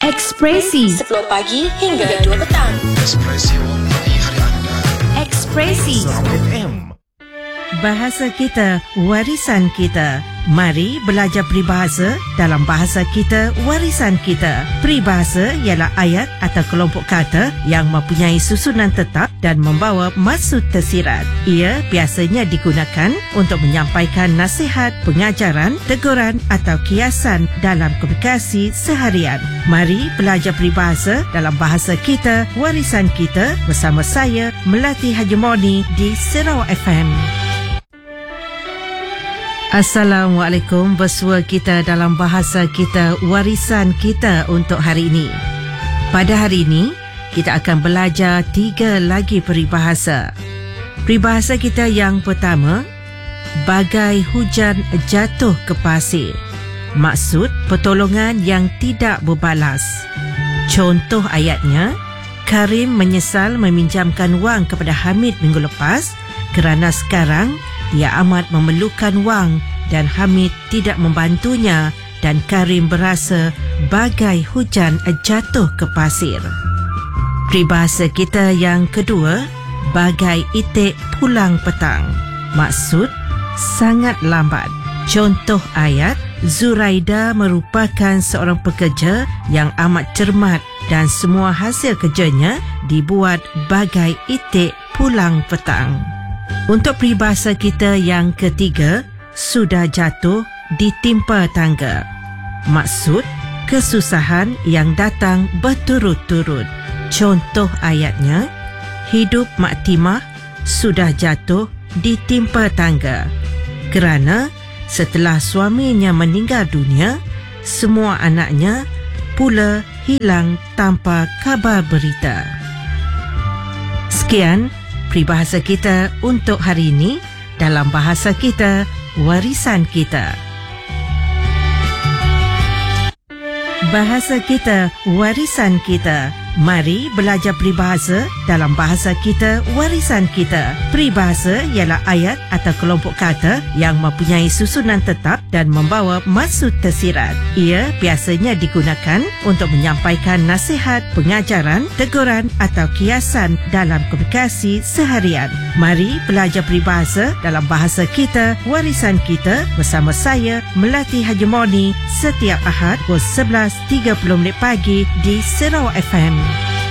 Ekspresi 10 pagi hingga 2 petang. Ekspresi warnai hari anda. Ekspresi FM. Bahasa kita, warisan kita. Mari belajar peribahasa dalam bahasa kita, warisan kita. Peribahasa ialah ayat atau kelompok kata yang mempunyai susunan tetap dan membawa maksud tersirat. Ia biasanya digunakan untuk menyampaikan nasihat, pengajaran, teguran atau kiasan dalam komunikasi seharian. Mari belajar peribahasa dalam bahasa kita, warisan kita bersama saya, Melati Hajimoni di Sarawak FM. Assalamualaikum, bersua kita dalam bahasa kita, warisan kita untuk hari ini. Pada hari ini, kita akan belajar 3 lagi peribahasa. Peribahasa kita yang pertama, bagai hujan jatuh ke pasir. Maksud, pertolongan yang tidak berbalas. Contoh ayatnya, Karim menyesal meminjamkan wang kepada Hamid minggu lepas kerana sekarang dia amat memerlukan wang dan Hamid tidak membantunya dan Karim berasa bagai hujan jatuh ke pasir. Peribahasa kita yang kedua, bagai itik pulang petang. Maksud, sangat lambat. Contoh ayat, Zuraida merupakan seorang pekerja yang amat cermat dan semua hasil kerjanya dibuat bagai itik pulang petang. Untuk peribahasa kita yang ketiga, sudah jatuh ditimpa tangga. Maksud, kesusahan yang datang berturut-turut. Contoh ayatnya, hidup Mak Timah sudah jatuh ditimpa tangga. Kerana setelah suaminya meninggal dunia, semua anaknya pula hilang tanpa kabar berita. Sekian peribahasa kita untuk hari ini dalam bahasa kita, warisan kita. Bahasa kita, warisan kita. Mari belajar peribahasa dalam bahasa kita, warisan kita. Peribahasa ialah ayat atau kelompok kata yang mempunyai susunan tetap dan membawa maksud tersirat. Ia biasanya digunakan untuk menyampaikan nasihat, pengajaran, teguran atau kiasan dalam komunikasi seharian. Mari belajar peribahasa dalam bahasa kita, warisan kita bersama saya, Melati Hajimoni, setiap Ahad pukul 11.30 pagi di Sarawak FM.